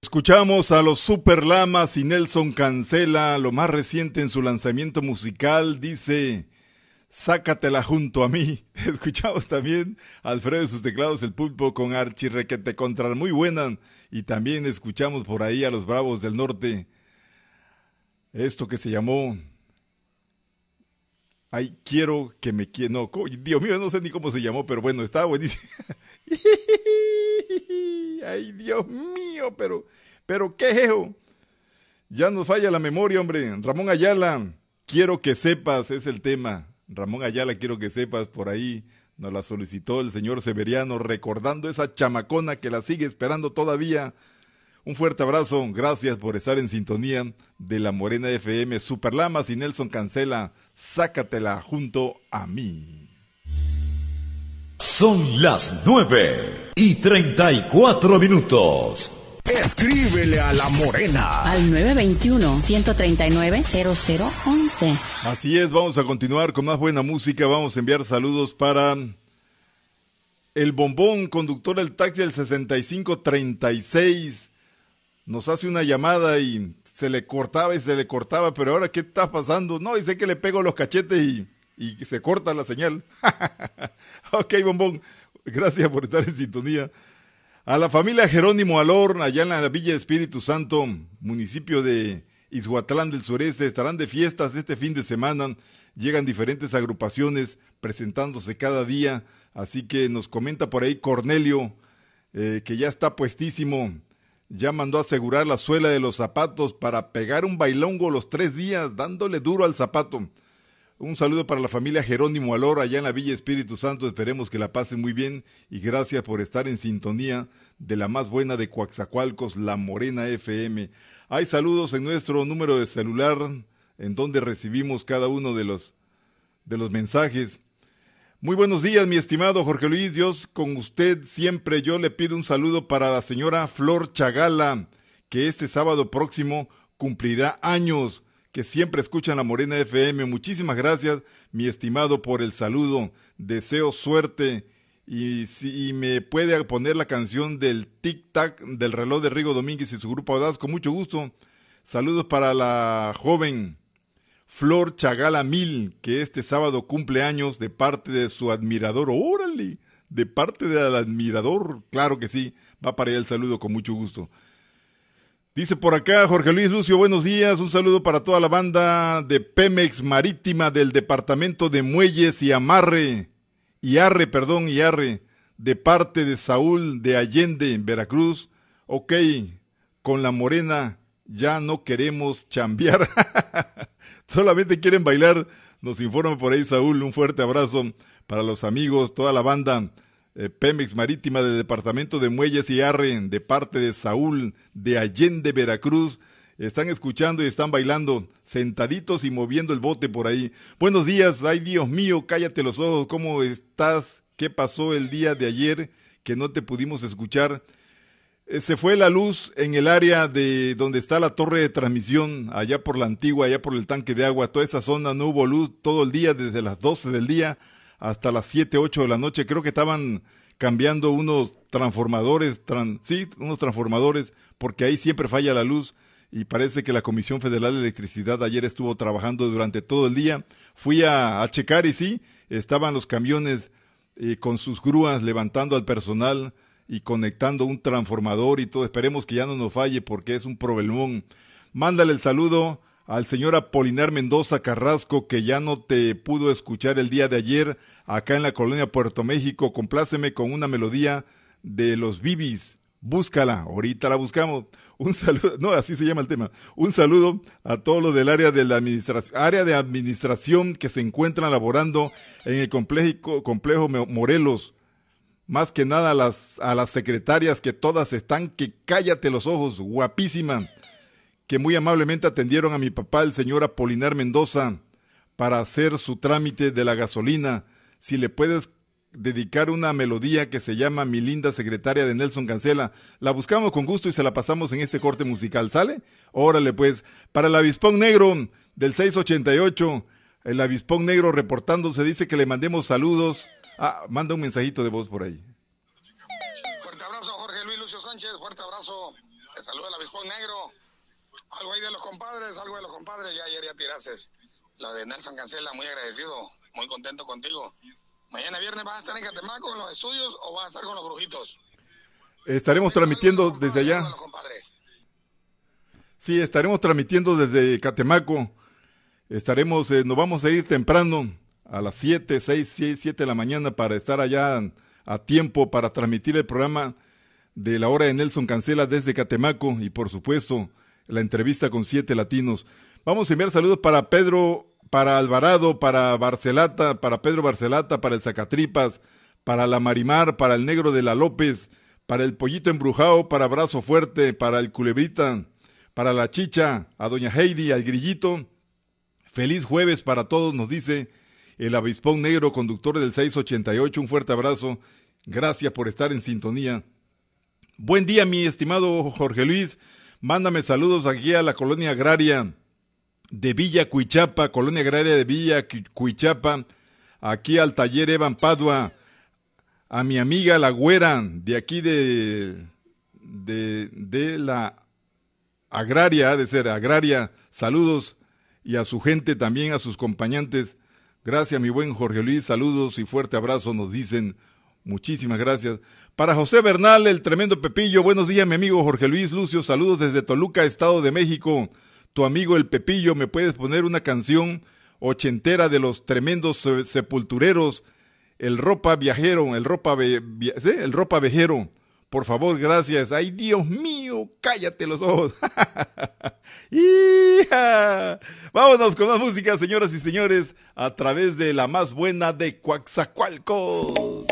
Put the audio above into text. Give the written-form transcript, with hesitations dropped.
Escuchamos a los Super Lamas y Nelson Cancela, lo más reciente en su lanzamiento musical, dice, sácatela junto a mí. Escuchamos también a Alfredo de sus teclados, el Pulpo con Archirrequete Contra, muy buena. Y también escuchamos por ahí a los Bravos del Norte, esto que se llamó, ay, quiero que me quiera, no, Dios mío, no sé ni cómo se llamó, pero bueno, estaba buenísimo. Ay, Dios mío, pero ¿qué es eso? Ya nos falla la memoria, hombre. Ramón Ayala, quiero que sepas, es el tema. Ramón Ayala, quiero que sepas, por ahí nos la solicitó el señor Severiano, recordando esa chamacona que la sigue esperando todavía. Un fuerte abrazo, gracias por estar en sintonía de La Morena FM, Super Lamas y Nelson Cancela, sácatela junto a mí. Son las 9:34. Escríbele a La Morena al 921-139-0011. Así es, vamos a continuar con más buena música. Vamos a enviar saludos para el Bombón, conductor del taxi del 6536. Nos hace una llamada y se le cortaba, pero ahora ¿qué está pasando? No, y sé que le pego los cachetes y se corta la señal. Ok, Bombón, gracias por estar en sintonía. A la familia Jerónimo Alor, allá en la Villa Espíritu Santo, municipio de Izhuatlán del Sureste, estarán de fiestas este fin de semana. Llegan diferentes agrupaciones presentándose cada día, así que nos comenta por ahí Cornelio, que ya está puestísimo, ya mandó a asegurar la suela de los zapatos para pegar un bailongo los 3 días, dándole duro al zapato. Un saludo para la familia Jerónimo Alor, allá en la Villa Espíritu Santo, esperemos que la pasen muy bien y gracias por estar en sintonía de la más buena de Coaxacualcos, La Morena FM. Hay saludos en nuestro número de celular, en donde recibimos cada uno de los mensajes. Muy buenos días, mi estimado Jorge Luis, Dios con usted siempre. Yo le pido un saludo para la señora Flor Chagala, que este sábado próximo cumplirá años, que siempre escuchan La Morena FM. Muchísimas gracias, mi estimado, por el saludo. Deseo suerte y si me puede poner la canción del tic-tac del reloj de Rigo Domínguez y su grupo Audaz, con mucho gusto. Saludos para la joven Flor Chagala Mil, que este sábado cumple años, de parte de su admirador. ¡Órale! De parte del admirador, claro que sí. Va para allá el saludo con mucho gusto. Dice por acá Jorge Luis Lucio, buenos días, un saludo para toda la banda de Pemex Marítima del Departamento de Muelles y Arre, de parte de Saúl de Allende, en Veracruz. Ok, con La Morena ya no queremos chambear, solamente quieren bailar, nos informa por ahí Saúl. Un fuerte abrazo para los amigos, toda la banda Pemex Marítima del Departamento de Muelles y Arre, de parte de Saúl de Allende, Veracruz. Están escuchando y están bailando, sentaditos y moviendo el bote por ahí. Buenos días, ay Dios mío, cállate los ojos, ¿cómo estás? ¿Qué pasó el día de ayer que no te pudimos escuchar? Se fue la luz en el área de donde está la torre de transmisión, allá por la Antigua, allá por el tanque de agua, toda esa zona no hubo luz todo el día, desde las 12 del día hasta las 7, 8 de la noche. Creo que estaban cambiando unos transformadores, porque ahí siempre falla la luz y parece que la Comisión Federal de Electricidad ayer estuvo trabajando durante todo el día. Fui a checar y sí, estaban los camiones con sus grúas levantando al personal y conectando un transformador y todo. Esperemos que ya no nos falle porque es un problemón. Mándale el saludo al señor Apolinar Mendoza Carrasco, que ya no te pudo escuchar el día de ayer acá en la colonia Puerto México. Compláceme con una melodía de los Bibis. Búscala, ahorita la buscamos. Un saludo, no, así se llama el tema. Un saludo a todos los del área de administración que se encuentran laborando en el complejo Morelos. Más que nada a las secretarias, que todas están que cállate los ojos, guapísima, que muy amablemente atendieron a mi papá, el señor Apolinar Mendoza, para hacer su trámite de la gasolina. Si le puedes dedicar una melodía que se llama Mi linda secretaria, de Nelson Cancela, la buscamos con gusto y se la pasamos en este corte musical, ¿sale? Órale pues. Para el Avispón Negro del 688, el Avispón Negro reportándose, dice que le mandemos saludos. Manda un mensajito de voz por ahí. Fuerte abrazo, Jorge Luis Lucio Sánchez, fuerte abrazo. Te saluda el avispón negro. Algo ahí de los compadres, ya ayer ya tirases. La de Nelson Cancela, muy agradecido, muy contento contigo. Mañana viernes vas a estar en Catemaco en los estudios o vas a estar con los brujitos. Estaremos transmitiendo desde allá. Sí, estaremos transmitiendo desde Catemaco. Nos vamos a ir temprano a las 7 de la mañana para estar allá a tiempo para transmitir el programa de la hora de Nelson Cancela desde Catemaco y por supuesto la entrevista con 7 latinos. Vamos a enviar saludos para Pedro, para Alvarado, para Barcelata, para Pedro Barcelata, para el Zacatripas, para la Marimar, para el Negro de la López, para el Pollito Embrujado, para Brazo Fuerte, para el Culebrita, para la Chicha, a doña Heidi, al Grillito. Feliz jueves para todos, nos dice el Avispón Negro, conductor del 688. Un fuerte abrazo. Gracias por estar en sintonía. Buen día, mi estimado Jorge Luis. Mándame saludos aquí a la colonia agraria de Villa Cuichapa, colonia agraria de Villa Cuichapa, aquí al taller Evan Padua, a mi amiga la Güera, de aquí de la agraria, ha de ser agraria, saludos, y a su gente también, a sus acompañantes. Gracias, mi buen Jorge Luis, saludos y fuerte abrazo, nos dicen. Muchísimas gracias. Para José Bernal, el tremendo Pepillo, buenos días, mi amigo Jorge Luis Lucio, saludos desde Toluca, Estado de México. Tu amigo el Pepillo, ¿me puedes poner una canción ochentera de los tremendos sepultureros? El ropa viajero, el ropa vejero. Por favor, gracias. Ay, Dios mío, cállate los ojos. ¡Hija! Vámonos con más música, señoras y señores, a través de la más buena de Coaxacualcos.